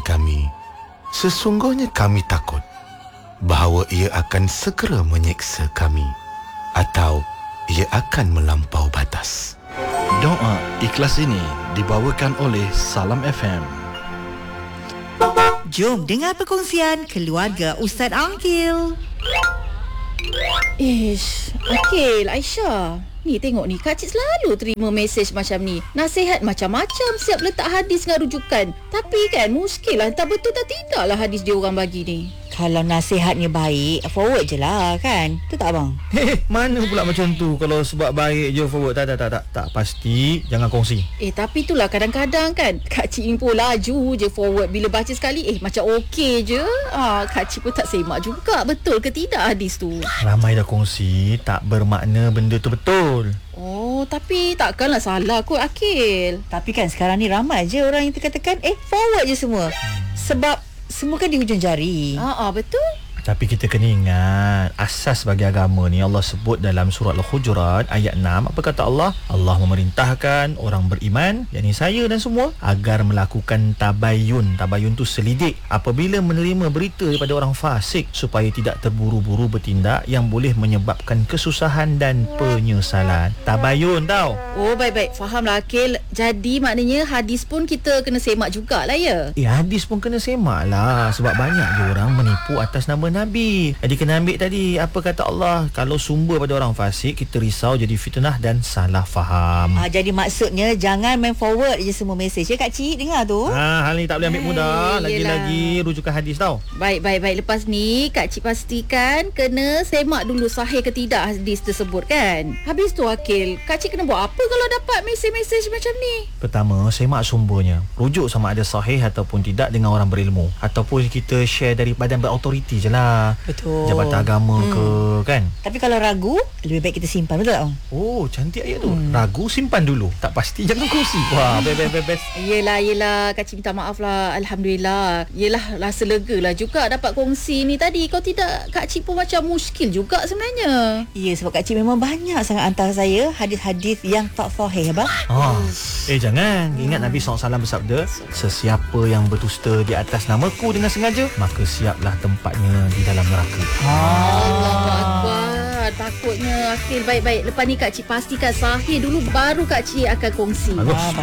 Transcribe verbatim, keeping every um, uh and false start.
kami, sesungguhnya kami takut bahawa ia akan segera menyeksa kami atau ia akan melampau batas. Doa ikhlas ini dibawakan oleh Salam F M. Jom dengar perkongsian keluarga Ustaz Angkil. Ish, Akil, Aisyah. Ni tengok ni, Kak Cik selalu terima mesej macam ni. Nasihat macam-macam, siap letak hadis dengan rujukan. Tapi kan muskil lah, entah betul tak tidak lah hadis dia orang bagi ni. Kalau nasihatnya baik, forward je lah kan. Betul tak abang? Hei, mana pula macam tu? Kalau sebab baik je forward. Tak, tak, tak, tak, tak. Pasti jangan kongsi. Eh, tapi itulah kadang-kadang kan Kak Cik ni pun laju je forward. Bila baca sekali, eh macam okey je. Ah, Kak Cik pun tak semak juga. Betul ke tidak hadis tu? Ramai dah kongsi, tak bermakna benda tu betul. Oh, tapi takkanlah salah kot Akil. Tapi kan sekarang ni ramai je orang yang tekan-tekan, eh forward je semua. Sebab semua kan di hujung jari. Ah, ah betul. Tapi kita kena ingat, asas bagi agama ni Allah sebut dalam surah Al-Hujurat ayat enam. Apa kata Allah? Allah memerintahkan orang beriman, yakni saya dan semua, agar melakukan tabayun. Tabayun tu selidik apabila menerima berita daripada orang fasik, supaya tidak terburu-buru bertindak yang boleh menyebabkan kesusahan dan penyesalan. Tabayun tau. Oh, baik-baik. Fahamlah Akil. Jadi maknanya hadis pun kita kena semak jugalah ya? Eh, hadis pun kena semak lah. Sebab banyak je orang menipu atas nama Nabi. Jadi kena ambil tadi apa kata Allah. Kalau sumber pada orang fasik, kita risau jadi fitnah dan salah faham. Ah, jadi maksudnya jangan main forward je semua mesej ya Kak Cik. Dengar tu. Ha, hal ni tak boleh ambil mudah. Hai, Lagi-lagi rujukan hadis tau. Baik, baik, baik. Lepas ni Kak Cik pastikan kena semak dulu sahih ke tidak hadis tersebut kan. Habis tu Akil, Kak Cik kena buat apa kalau dapat mesej-mesej macam ni? Pertama, semak sumbernya. Rujuk sama ada sahih ataupun tidak dengan orang berilmu. Ataupun kita share dari badan berautoriti je lah. Betul. Jabatan agama hmm. ke kan. Tapi kalau ragu, lebih baik kita simpan. Betul tak bang? Oh, cantik ayat tu. hmm. Ragu simpan dulu. Tak pasti jangan kongsi. Wah, best best best, best. Yelah, yelah. Kak Cik minta maaf lah. Alhamdulillah. Yelah, rasa lega lah juga dapat kongsi ni tadi. Kalau tidak, Kak Cik pun macam muskil juga sebenarnya. Ya, sebab Kak Cik memang banyak sangat hantar saya hadis-hadis yang tak sahih abang. Ah. Eh, jangan. Ingat Nabi sallallahu alaihi wasallam bersabda, sesiapa yang berdusta di atas namaku dengan sengaja, maka siaplah tempatnya di dalam neraka. Allahu Akbar. Takutnya Akil. Baik-baik. Lepas ni Kak Cik pastikan sahih dulu, baru Kak Cik akan kongsi. Bagus. Ah,